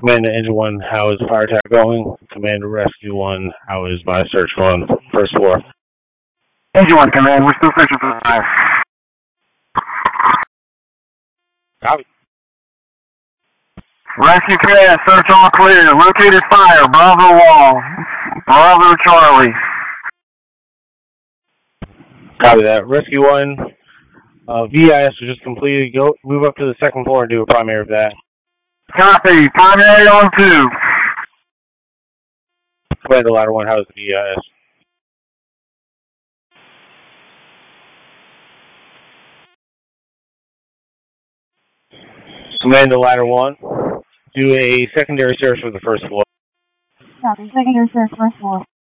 Commander Engine 1, how is fire attack going? Commander Rescue 1, how is my search going? First floor. Engine 1, Command, we're still searching for the fire. Copy. Rescue Command, search all clear. Located fire, Bravo Wall. Bravo Charlie. Copy that. Rescue 1, VIS was just completed. Go move up to the second floor and do a primary of that. Copy. Primary on 2. Commander Ladder 1, how is the VIS? Commander Ladder 1, do a secondary search for the first floor. Copy. Secondary search, first floor.